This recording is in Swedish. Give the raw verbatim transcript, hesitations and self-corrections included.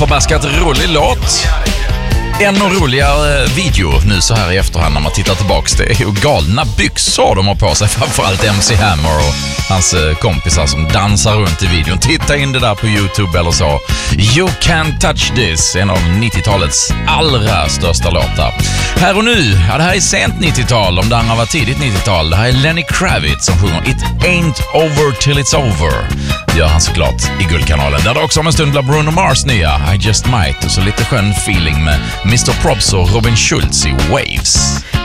förbaskat rolig låt. Ännu roligare video nu så här i efterhand när man tittar tillbaks. Det är ju galna byxor de har på sig, framförallt M C Hammer och hans kompisar som dansar runt i videon. Titta in det där på YouTube eller så. You Can't Touch This, en av nittiotalets allra största låtar. Här och nu, ja det här är sent nittiotal, om det andra var tidigt nittiotal. Det här är Lenny Kravitz som sjunger It Ain't Over Till It's Over. Det gör han såklart i Guldkanalen. Där det också om en stund blir Bruno Mars nya I Just Might och så lite skön feeling med mister Probst och Robin Schulz i Waves.